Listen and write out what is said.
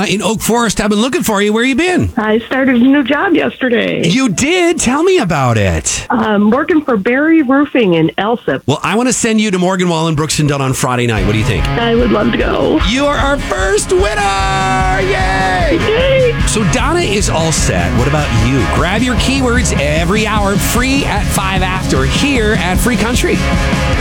in Oak Forest. I've been looking for you. Where you been? I started a new job yesterday. You did? Tell me about it. Working for Barry Roofing in Elsip. Well, I want to send you to Morgan Wallen, Brooks and Dunn on Friday night. What do you think? I would love to go. You are our first winner! Yay! Yay! So Donna is all set. What about you? Grab your keywords every hour, free at 5 after, here at Free Country.